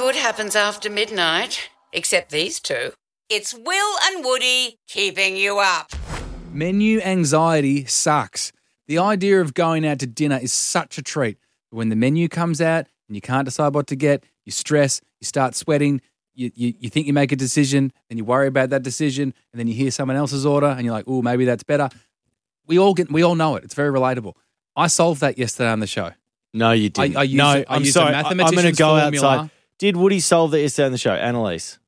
good happens after midnight, except these two. It's Will and Woody keeping you up. Menu anxiety sucks. The idea of going out to dinner is such a treat. But when the menu comes out and you can't decide what to get, you stress, you start sweating, you think you make a decision, and you worry about that decision, and then you hear someone else's order and you're like, oh, maybe that's better. We all know it. It's very relatable. I solved that yesterday on the show. No, you didn't. I'm sorry. I'm going to go outside. Did Woody solve that yesterday on the show? Annalise?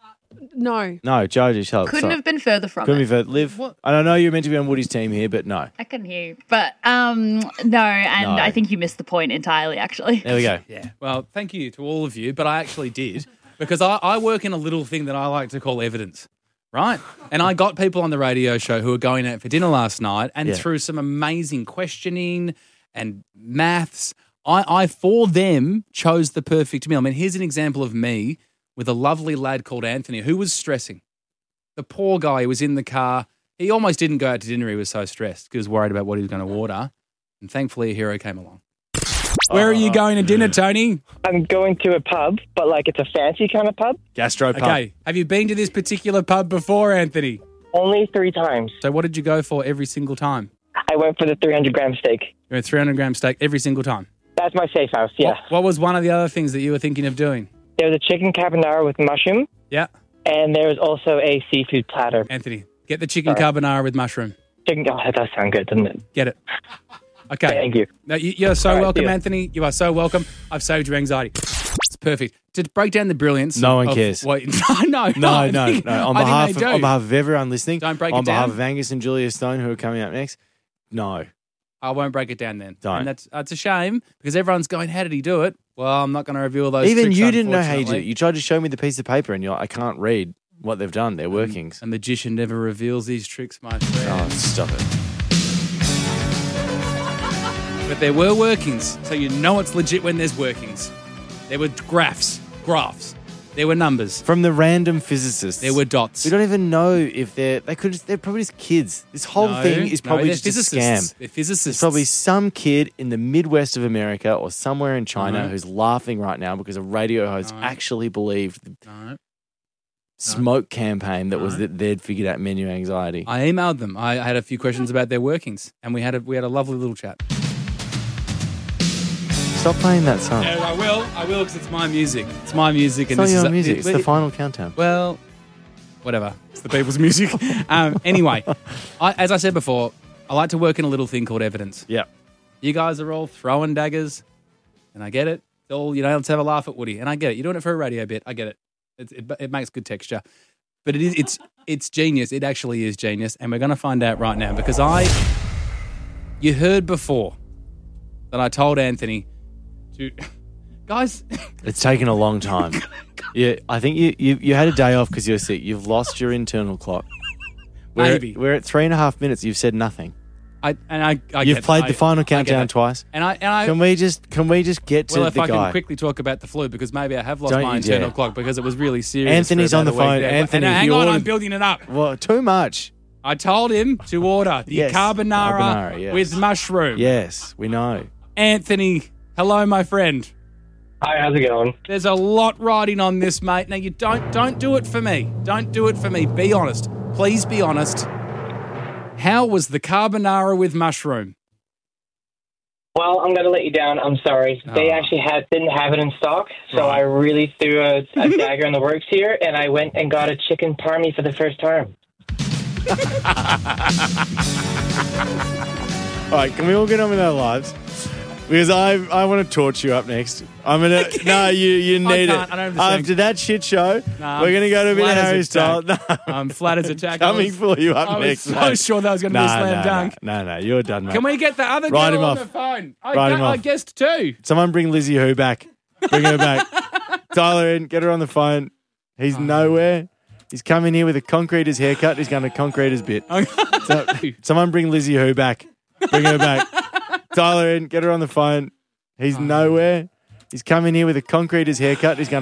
No. No, Joe just helped. Couldn't have been further from Couldn't it. be further. Liv, what? I don't know you're meant to be on Woody's team here, but no. I can hear you. But no, I think you missed the point entirely, actually. There we go. Yeah. Well, thank you to all of you, but I actually did because I work in a little thing that I like to call evidence, right? And I got people on the radio show who were going out for dinner last night and through some amazing questioning and maths, I for them chose the perfect meal. I mean, here's an example of me with a lovely lad called Anthony who was stressing. The poor guy who was in the car. He almost didn't go out to dinner. He was so stressed because he was worried about what he was going to order. And thankfully, a hero came along. Where are you going to dinner, Tony? I'm going to a pub, but like it's a fancy kind of pub. Gastro pub. Okay. Have you been to this particular pub before, Anthony? Only 3 times. So what did you go for every single time? I went for the 300-gram steak. You went 300-gram steak every single time? That's my safe house, yeah. What was one of the other things that you were thinking of doing? There was a chicken carbonara with mushroom. Yeah. And there was also a seafood platter. Anthony, get the chicken carbonara with mushroom. Chicken, that does sound good, doesn't it? Get it. Okay. Thank you. No, you're so welcome, see ya. Anthony. You are so welcome. I've saved your anxiety. It's perfect. To break down the brilliance. No one cares. No. No. On behalf of everyone listening, Don't break on it down. behalf of Angus and Julia Stone, who are coming up next, no. I won't break it down then. Don't. And that's a shame because everyone's going, how did he do it? Well, I'm not going to reveal those Even tricks, you didn't know how you did it. unfortunately. You tried to show me the piece of paper and you're like, I can't read what they've done, their workings. A magician never reveals these tricks, my friend. Oh, stop it. But there were workings, so you know it's legit when there's workings. There were graphs. There were numbers. From the random physicists. There were dots. We don't even know if they're probably just kids. This whole thing is probably they're just a physicists. scam. They're physicists. There's probably some kid in the Midwest of America or somewhere in China who's laughing right now because a radio host actually believed the smoke campaign that was that they'd figured out menu anxiety. I emailed them. I had a few questions about their workings, and we had a lovely little chat. Stop playing that song. Yeah, I will, because it's my music. It's my music. It's not your music. It's the final countdown. Well, whatever. It's the people's music. Anyway, as I said before, I like to work in a little thing called evidence. Yeah. You guys are all throwing daggers, and I get it. It's all, let's have a laugh at Woody, and I get it. You're doing it for a radio bit. I get it. It makes good texture. But it's genius. It actually is genius, and we're going to find out right now because you heard before that I told Anthony to, guys. It's taken a long time. Yeah, I think you had a day off because you were sick. You've lost your internal clock. Maybe. We're at 3.5 minutes. You've said nothing. You've played the final countdown twice. And I can we just get to the guy? Well, if I can quickly talk about the flu because maybe I have lost my internal clock because it was really serious. Anthony's on the phone. Anthony, hang on, I'm building it up. Well, too much. I told him to order the carbonara with mushroom. Yes, we know. Anthony, hello, my friend. Hi, how's it going? There's a lot riding on this, mate. Now, you don't do it for me. Don't do it for me. Be honest. Please be honest. How was the carbonara with mushroom? Well, I'm going to let you down. I'm sorry. They actually didn't have it in stock, so I really threw a dagger in the works here, and I went and got a chicken parmy for the first time. All right, can we all get on with our lives? Because I want to torch you up next. I'm gonna. No, you need it. I don't have the After that shit show, we're gonna go to a bit of Harry Styles. No. I'm flat as a tack. Coming for you up next. I was so sure that was going to be a slam dunk. No, you're done, mate. Can we get the other Write him girl on off. the phone? I guessed too. Someone bring Lizzie Who back. Bring her back. Dial her in. Get her on the phone. He's nowhere. He's coming here with a concreter's haircut. He's going to concrete his bit. Someone bring Lizzie Who back. Bring her back. Dial her in. Get her on the phone. He's nowhere. He's coming here with a concreter's haircut. He's going